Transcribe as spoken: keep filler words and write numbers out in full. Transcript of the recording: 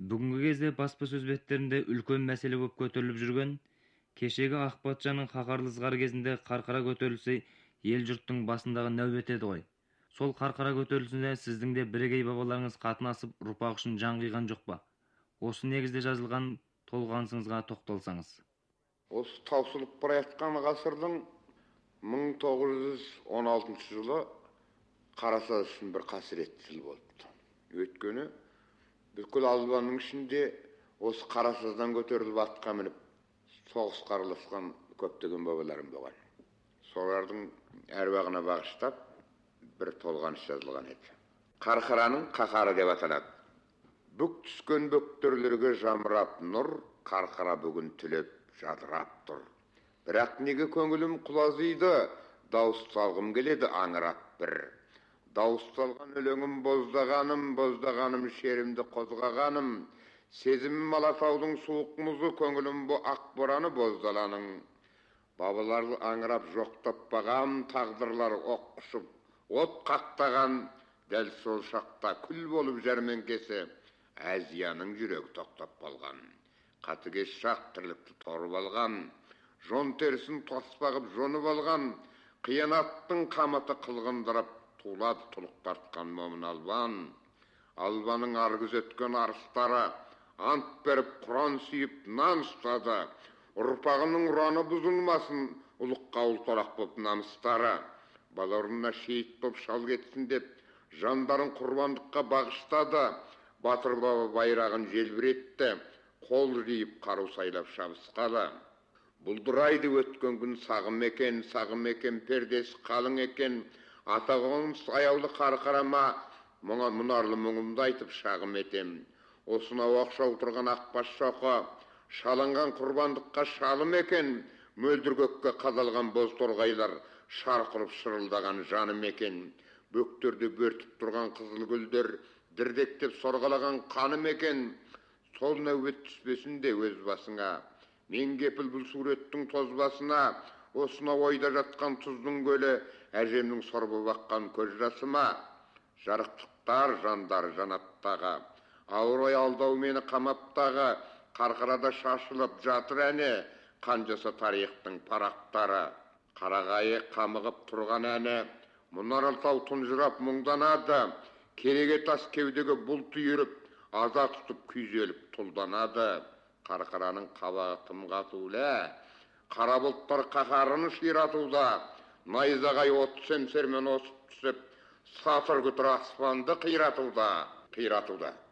Бүгүнкү кезде баспа сөз беттеринде үлкөн маселе болуп көтөрүлүп жүргөн кечеги ак патшанын какарлы ызгары кезинде каркара көтөрүлсө эл журттун басындагы нөбөт эди ғой. Сол каркара көтөрүлүшүнө сиздин де бирегей бабаларыңыз катнашып урпак үчүн жан кыйган жокпу? Осы негизде жазылган толук аңсыңызга токтолсоңуз. Осы таусылып бара жатқан ғасырдың мың тоғыз жүз он алтыншы жылы Қарасаз үшін бір қасіретті жыл болыпты. Өйткені бүкіл Албанның ішінде осы Қарасаздан көтеріліп атқа мініп соғысқа араласқан көптеген бабаларым болған. Солардың әруағына бағыштап бір толғаныш жазылған еді. Қарқараның қақары деп аталады. Бүк түскен бөктерлерге жамырап нұр, қарқара бүгін түлеп жадырап тұр. Бірақ неге көңілім құлазиды, дауыс салғым келеді аңырап бір. Дауыс салған өлеңім боздағаным, боздағаным шерімді қозғағаным, сезімім Алатаудың суық мұзы, көңілім бұ ақ бораны боздаланың. Бабаларды аңырап жоқтап бағам, тағдырлар оқ құшып, от қақтаған, дәл сол шақта күл болып жәрмеңкесі, Әзияның жүрегі тоқтап қалған. Қатыгез шақ тірлікті торып алған, жон терісін тоспағып жонып алған, қиянаттың қамыты қылғындырып, тулады тұлық тартқан момын Албан. Албаның аргыз өткен арыстары, ант беріп Құран сүйіп нан ұстады. Ұрпағының ұраны бұзылмасын, ұлыққа ұлтарақ боп намыстары. Балаларына шейіт боп шал кетсін деп, жандарын құрбандыққа бағыштады. Батыр баба байрағын желбіретті, қол жиып қару сайлап шабысқалы. Бұлдырайды өткен күн сағым екен, сағым екен, пердесі қалың екен, атағын аяулы қарқарама, мұнарлы мұңымды айтып шағым етем. Осынау оқшау тұрған ақбас шоқы, шалынған құрбандыққа шалым екен, мөлдір көкке қадалған боз торғайлар, шарқырып шырылдаған жаным екен. Бөктерде бөртіп тұрған қызыл гүлдер, дірдектеп сорғалаған қаным екен. Сол нәубет түспесінде өз басыңа, мен кепіл бұл суреттің тозбасына, осынау ойда жатқан тұздың көлі, әжемнің сорбы баққан көз жасыма. Жарықтықтар жандар жанаттағы, ауыр ой алдау мені қамаптағы, қарқарада шашылып жатыр әне, қанжасы тарихтың парақтары. Қарағайы қамығып тұрған әне, мұнар алтау тұнжырап мұңданады, кереге тас кеудеге бұл түйіріп, аза тұтып күйзеліп тұлданады. Қарқараның қабағы тым қатулы, қара бұлттар қақарын ширатуда, найзағай от семсермен осып түсіп, сатыр күтір аспанды қиратуда, қиратуда.